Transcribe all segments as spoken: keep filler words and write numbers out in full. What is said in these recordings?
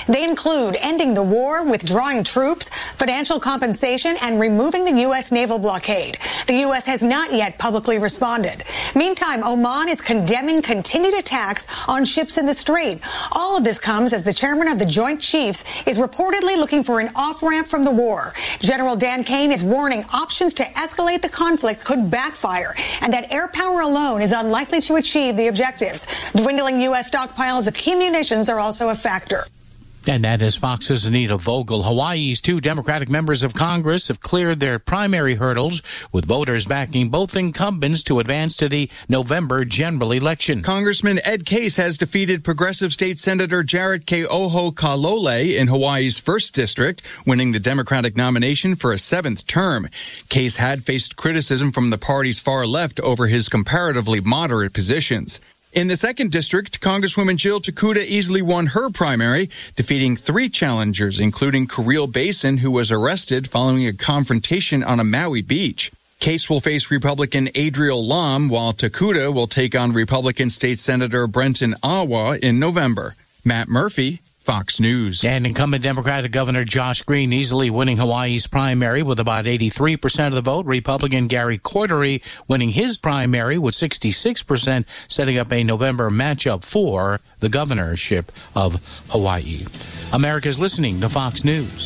They include ending the war, withdrawing troops, financial compensation, and removing the U S naval blockade. The U S has not yet publicly responded. Meantime, Oman is condemning continued attacks on ships in the Strait. All of this comes as the chairman of the Joint Chiefs is reportedly looking for an off-ramp from the war. General Dan Kane is warning options to escalate the conflict could backfire and that air power alone is unlikely to achieve the objectives. Dwindling U S stockpiles of key munitions are also a factor. And that is Fox's Anita Vogel. Hawaii's two Democratic members of Congress have cleared their primary hurdles, with voters backing both incumbents to advance to the November general election. Congressman Ed Case has defeated Progressive State Senator Jarrett Keoho Kalole in Hawaii's first district, winning the Democratic nomination for a seventh term. Case had faced criticism from the party's far left over his comparatively moderate positions. In the second district, Congresswoman Jill Takuda easily won her primary, defeating three challengers, including Kirill Basin, who was arrested following a confrontation on a Maui beach. Case will face Republican Adriel Lam, while Takuda will take on Republican State Senator Brenton Awa in November. Matt Murphy, Fox News. And incumbent Democratic Governor Josh Green easily winning Hawaii's primary with about eighty-three percent of the vote. Republican Gary Cordery winning his primary with sixty-six percent, setting up a November matchup for the governorship of Hawaii. America's listening to Fox News.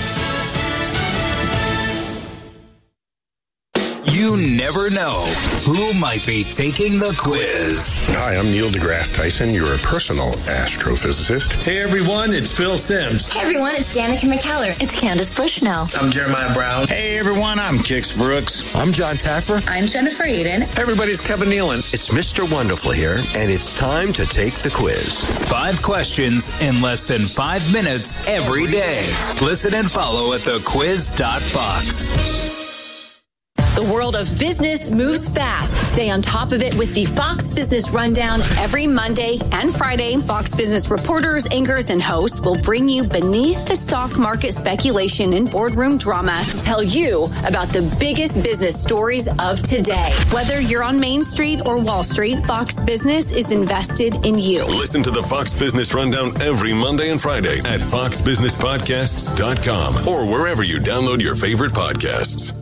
You never know who might be taking the quiz. Hi, I'm Neil deGrasse Tyson, your personal astrophysicist. Hey everyone, it's Phil Sims. Hey everyone, it's Danica McKellar. It's Candace Bushnell. I'm Jeremiah Brown. Hey everyone, I'm Kix Brooks. I'm John Taffer. I'm Jennifer Aiden. Hey everybody, it's Kevin Nealon. It's Mister Wonderful here, and it's time to take the quiz. Five questions in less than five minutes every day. Listen and follow at the quiz dot fox. The world of business moves fast. Stay on top of it with the Fox Business Rundown every Monday and Friday. Fox Business reporters, anchors, and hosts will bring you beneath the stock market speculation and boardroom drama to tell you about the biggest business stories of today. Whether you're on Main Street or Wall Street, Fox Business is invested in you. Listen to the Fox Business Rundown every Monday and Friday at fox business podcasts dot com or wherever you download your favorite podcasts.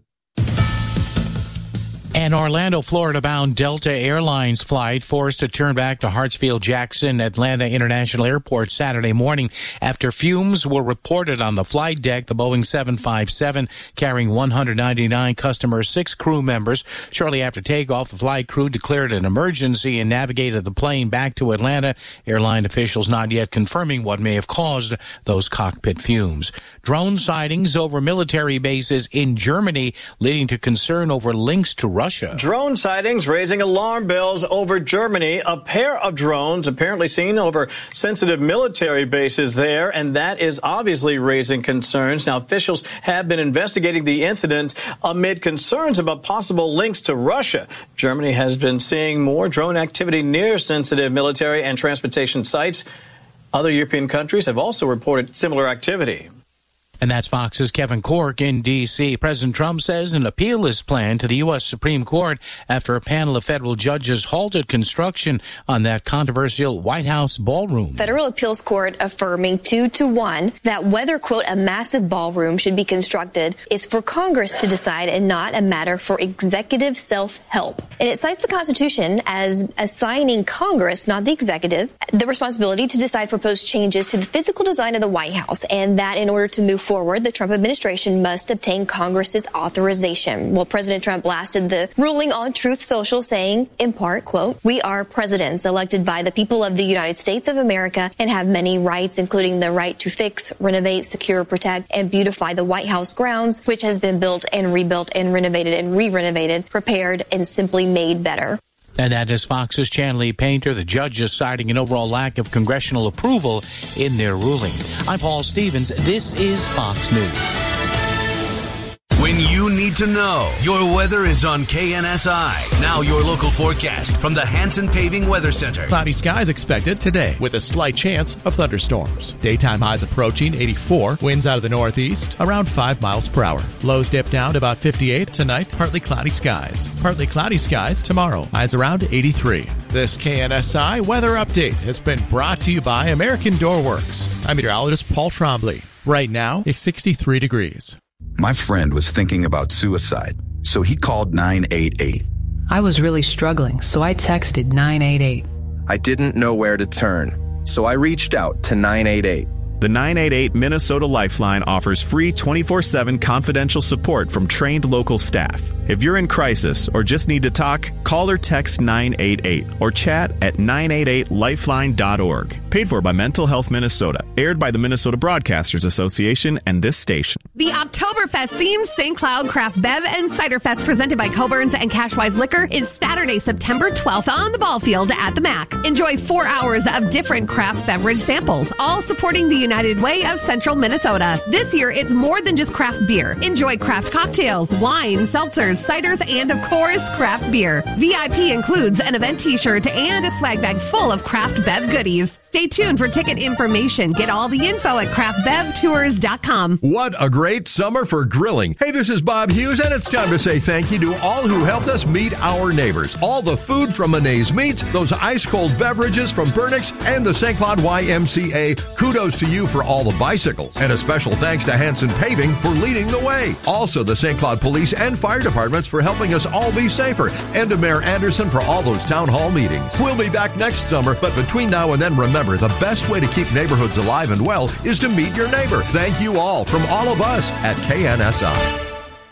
An Orlando, Florida-bound Delta Airlines flight forced to turn back to Hartsfield-Jackson Atlanta International Airport Saturday morning after fumes were reported on the flight deck. The Boeing seven fifty-seven, carrying one hundred ninety-nine customers, six crew members. Shortly after takeoff, the flight crew declared an emergency and navigated the plane back to Atlanta. Airline officials not yet confirming what may have caused those cockpit fumes. Drone sightings over military bases in Germany leading to concern over links to Russia. Drone sightings raising alarm bells over Germany. A pair of drones apparently seen over sensitive military bases there, and that is obviously raising concerns. Now, officials have been investigating the incident amid concerns about possible links to Russia. Germany has been seeing more drone activity near sensitive military and transportation sites. Other European countries have also reported similar activity. And that's Fox's Kevin Corke in D C President Trump says an appeal is planned to the U S Supreme Court after a panel of federal judges halted construction on that controversial White House ballroom. Federal Appeals Court affirming two to one that whether, quote, a massive ballroom should be constructed is for Congress to decide and not a matter for executive self-help. And it cites the Constitution as assigning Congress, not the executive, the responsibility to decide proposed changes to the physical design of the White House, and that in order to move forward, the Trump administration must obtain Congress's authorization. Well, President Trump blasted the ruling on Truth Social, saying, in part, quote, we are presidents elected by the people of the United States of America and have many rights, including the right to fix, renovate, secure, protect, and beautify the White House grounds, which has been built and rebuilt and renovated and re-renovated, prepared, and simply made better. And that is Fox's Chanley Painter. The judges citing an overall lack of congressional approval in their ruling. I'm Paul Stevens. This is Fox News. When you need to know. Your weather is on K N S I. Now your local forecast from the Hanson Paving Weather Center. Cloudy skies expected today with a slight chance of thunderstorms. Daytime highs approaching eighty-four. Winds out of the northeast around five miles per hour. Lows dip down to about fifty-eight tonight. Partly cloudy skies. Partly cloudy skies tomorrow. Highs around eighty-three. This K N S I weather update has been brought to you by American Door Works. I'm meteorologist Paul Trombley. Right now, it's sixty-three degrees. My friend was thinking about suicide, so he called nine eight eight. I was really struggling, so I texted nine eight eight. I didn't know where to turn, so I reached out to nine eight eight. The nine eight eight Minnesota Lifeline offers free twenty-four seven confidential support from trained local staff. If you're in crisis or just need to talk, call or text nine eight eight or chat at nine eight eight lifeline dot org. Paid for by Mental Health Minnesota. Aired by the Minnesota Broadcasters Association and this station. The Oktoberfest themed Saint Cloud Craft Bev and Cider Fest presented by Coburn's and Cashwise Liquor is Saturday, September twelfth on the ball field at the M A C. Enjoy four hours of different craft beverage samples, all supporting the United Way of Central Minnesota. This year, it's more than just craft beer. Enjoy craft cocktails, wine, seltzers, ciders, and of course, craft beer. V I P includes an event t-shirt and a swag bag full of craft bev goodies. Stay tuned for ticket information. Get all the info at craft bev tours dot com. What a great summer for grilling. Hey, this is Bob Hughes, and it's time to say thank you to all who helped us meet our neighbors. All the food from Monet's Meats, those ice-cold beverages from Burnix, and the Saint Cloud Y M C A. Kudos to you for all the bicycles. And a special thanks to Hanson Paving for leading the way. Also, the Saint Cloud Police and Fire Departments for helping us all be safer. And to Mayor Anderson for all those town hall meetings. We'll be back next summer, but between now and then, remember, the best way to keep neighborhoods alive and well is to meet your neighbor. Thank you all from all of us at K N S I.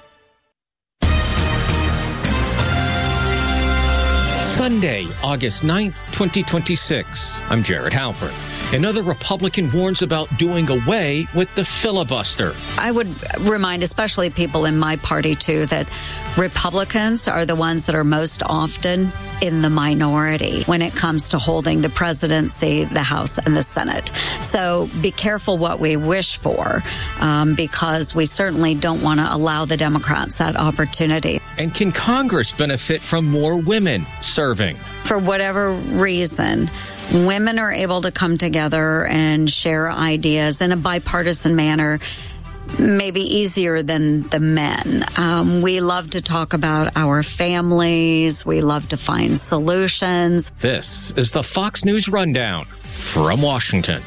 Sunday, August ninth, twenty twenty-six. I'm Jared Halpern. Another Republican warns about doing away with the filibuster. I would remind especially people in my party, too, that Republicans are the ones that are most often in the minority when it comes to holding the presidency, the House, and the Senate. So be careful what we wish for, um, because we certainly don't want to allow the Democrats that opportunity. And can Congress benefit from more women serving? For whatever reason, women are able to come together and share ideas in a bipartisan manner, maybe easier than the men. Um, we love to talk about our families. We love to find solutions. This is the Fox News Rundown from Washington.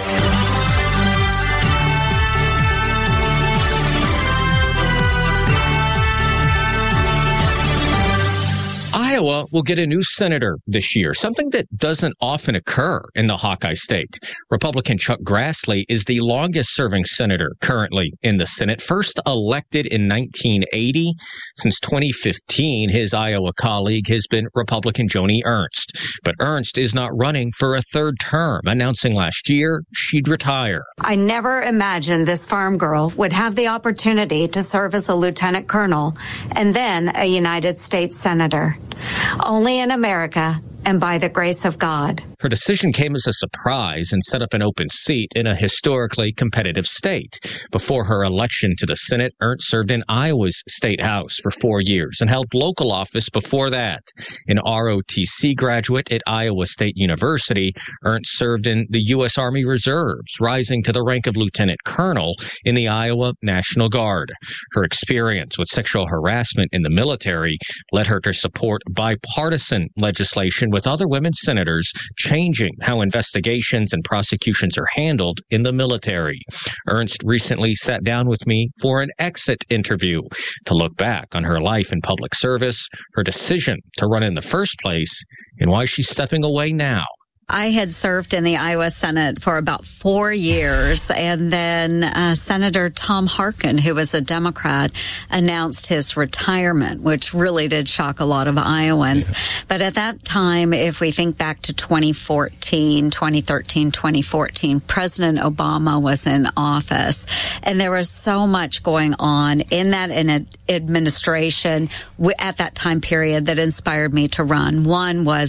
Iowa will get a new senator this year, something that doesn't often occur in the Hawkeye state. Republican Chuck Grassley is the longest-serving senator currently in the Senate, first elected in nineteen eighty. Since twenty fifteen, his Iowa colleague has been Republican Joni Ernst. But Ernst is not running for a third term, announcing last year she'd retire. I never imagined this farm girl would have the opportunity to serve as a lieutenant colonel and then a United States senator. Only in America and by the grace of God. Her decision came as a surprise and set up an open seat in a historically competitive state. Before her election to the Senate, Ernst served in Iowa's state house for four years and held local office before that. An R O T C graduate at Iowa State University, Ernst served in the U S Army Reserves, rising to the rank of lieutenant colonel in the Iowa National Guard. Her experience with sexual harassment in the military led her to support bipartisan legislation with other women senators, changing how investigations and prosecutions are handled in the military. Ernst recently sat down with me for an exit interview to look back on her life in public service, her decision to run in the first place, and why she's stepping away now. I had served in the Iowa Senate for about four years, and then uh, Senator Tom Harkin, who was a Democrat, announced his retirement, which really did shock a lot of Iowans. Yeah. But at that time, if we think back to twenty fourteen, twenty thirteen, twenty fourteen, President Obama was in office, and there was so much going on in that in administration at that time period that inspired me to run. One was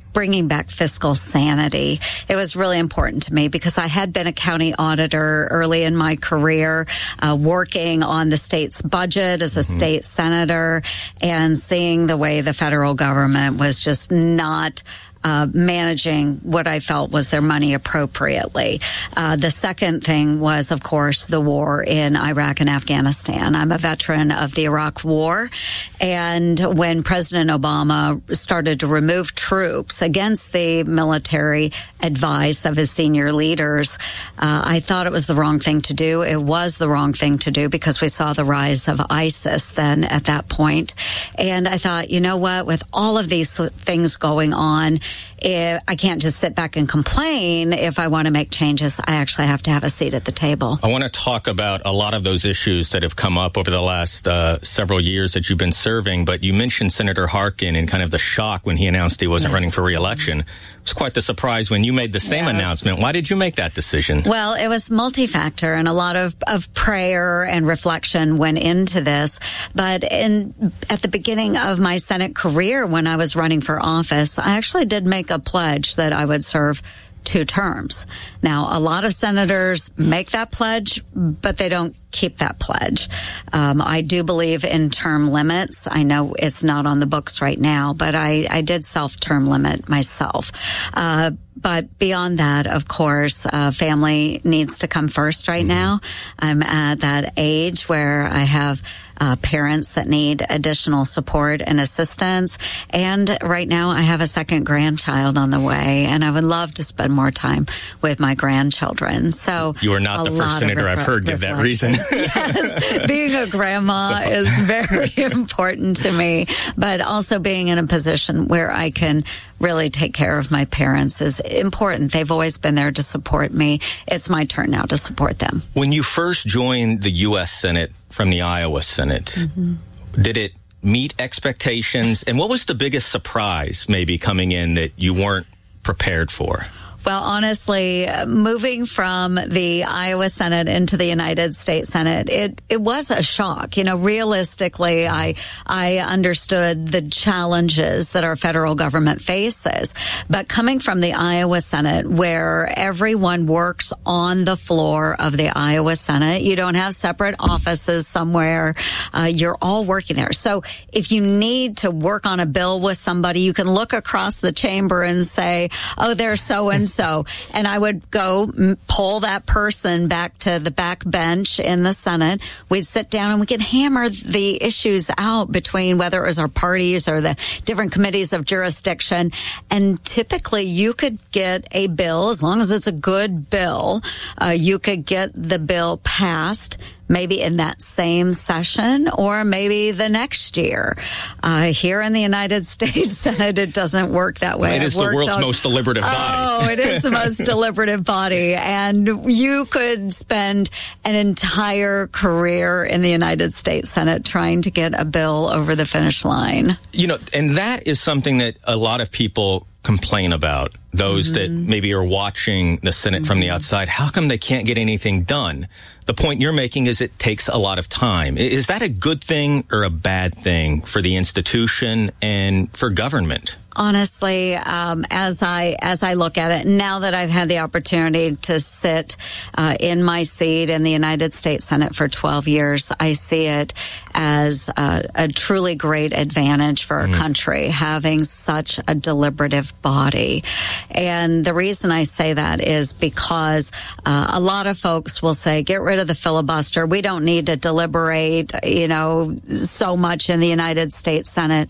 bringing back fiscal sanity. It was really important to me because I had been a county auditor early in my career, uh, working on the state's budget as a mm-hmm. state senator and seeing the way the federal government was just not Uh, managing what I felt was their money appropriately. Uh, the second thing was, of course, the war in Iraq and Afghanistan. I'm a veteran of the Iraq War, and when President Obama started to remove troops against the military advice of his senior leaders, uh, I thought it was the wrong thing to do. It was the wrong thing to do because we saw the rise of ISIS then at that point. And I thought, you know what, with all of these things going on, If I can't just sit back and complain. If I want to make changes, I actually have to have a seat at the table. I want to talk about a lot of those issues that have come up over the last uh, several years that you've been serving, but you mentioned Senator Harkin and kind of the shock when he announced he wasn't yes. running for re-election. It was quite the surprise when you made the same yes. announcement. Why did you make that decision? Well, it was multi-factor, and a lot of, of prayer and reflection went into this. But in, at the beginning of my Senate career, when I was running for office, I actually did make a pledge that I would serve two terms. Now, a lot of senators make that pledge, but they don't keep that pledge. Um, I do believe in term limits. I know it's not on the books right now, but I, I did self-term limit myself. Uh, but beyond that, of course, uh, family needs to come first right mm-hmm. now. I'm at that age where I have Uh, parents that need additional support and assistance. And right now I have a second grandchild on the way, and I would love to spend more time with my grandchildren. So you are not the first senator refre- I've heard give that reason. Yes, being a grandma so. is very important to me, but also being in a position where I can really take care of my parents is important. They've always been there to support me. It's my turn now to support them. When you first joined the U S Senate from the Iowa Senate, mm-hmm. did it meet expectations? And what was the biggest surprise maybe coming in that you weren't prepared for? Well, honestly, moving from the Iowa Senate into the United States Senate, it, it was a shock. You know, realistically, I, I understood the challenges that our federal government faces. But coming from the Iowa Senate, where everyone works on the floor of the Iowa Senate, you don't have separate offices somewhere. Uh, you're all working there. So if you need to work on a bill with somebody, you can look across the chamber and say, oh, there's so-and-so. So, and I would go pull that person back to the back bench in the Senate. We'd sit down and we could hammer the issues out between whether it was our parties or the different committees of jurisdiction. And typically you could get a bill, as long as it's a good bill, uh, you could get the bill passed maybe in that same session or maybe the next year. Uh, here in the United States Senate, it doesn't work that way. It is the world's on, most deliberative body. Oh, it is the most deliberative body. And you could spend an entire career in the United States Senate trying to get a bill over the finish line. You know, and that is something that a lot of people complain about, those mm-hmm. that maybe are watching the Senate mm-hmm. from the outside. How come they can't get anything done? The point you're making is it takes a lot of time. Is that a good thing or a bad thing for the institution and for government? Honestly, um, as I as I look at it, now that I've had the opportunity to sit uh, in my seat in the United States Senate for twelve years, I see it as a, a truly great advantage for our mm. country, having such a deliberative body. And the reason I say that is because uh, a lot of folks will say, get rid of the filibuster. We don't need to deliberate, you know, so much in the United States Senate.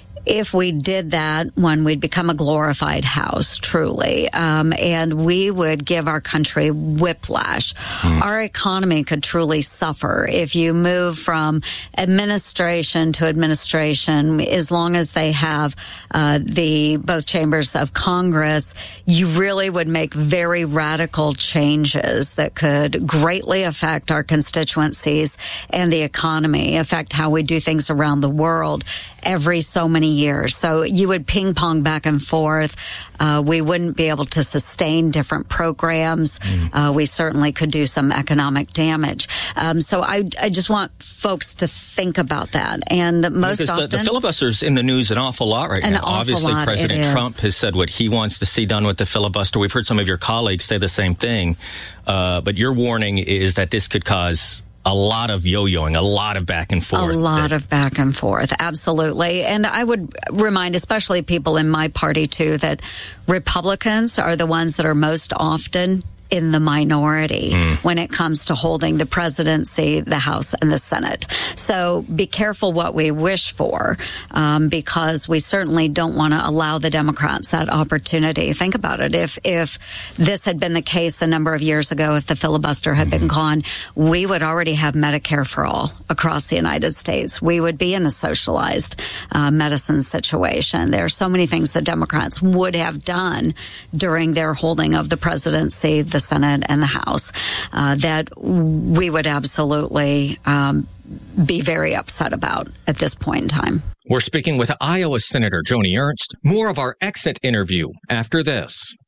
If we did that, one, we'd become a glorified house, truly, um, and we would give our country whiplash. Mm. Our economy could truly suffer if you move from administration to administration. As long as they have uh, the both chambers of Congress, you really would make very radical changes that could greatly affect our constituencies and the economy, affect how we do things around the world. every so many years. So you would ping pong back and forth. Uh, we wouldn't be able to sustain different programs. Mm. Uh, we certainly could do some economic damage. Um, so I, I just want folks to think about that. And most because often, the, the filibuster's in the news an awful lot right an now. Obviously, lot President Trump has said what he wants to see done with the filibuster. We've heard some of your colleagues say the same thing. Uh, but your warning is that this could cause a lot of yo-yoing, a lot of back and forth. A lot of back and forth, absolutely. And I would remind, especially people in my party, too, that Republicans are the ones that are most often in the minority mm. when it comes to holding the presidency, the House, and the Senate. So be careful what we wish for, um, because we certainly don't want to allow the Democrats that opportunity. Think about it. If if this had been the case a number of years ago, if the filibuster had mm-hmm. been gone, we would already have Medicare for all across the United States. We would be in a socialized uh, medicine situation. There are so many things that Democrats would have done during their holding of the presidency, the Senate and the House, uh, that we would absolutely um, be very upset about at this point in time. We're speaking with Iowa Senator Joni Ernst. More of our exit interview after this.